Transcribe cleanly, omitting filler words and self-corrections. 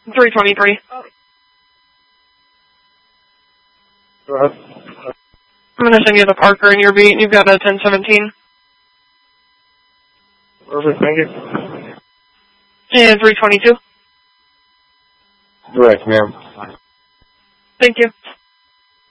323. Go ahead. I'm going to send you the Parker in your beat, and you've got a 1017. Perfect, thank you. And 322. Direct, ma'am. Thank you.